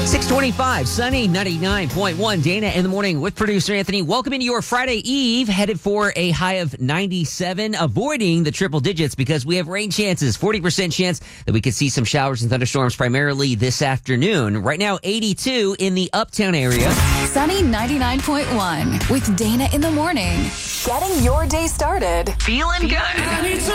625, sunny 99.1. Dana in the morning with producer Anthony. Welcome into your Friday Eve, headed for a high of 97, avoiding the triple digits because we have rain chances. 40% chance that we could see some showers and thunderstorms primarily this afternoon. Right now, 82 in the uptown area. Sunny 99.1 with Dana in the morning. Getting your day started. Feeling good.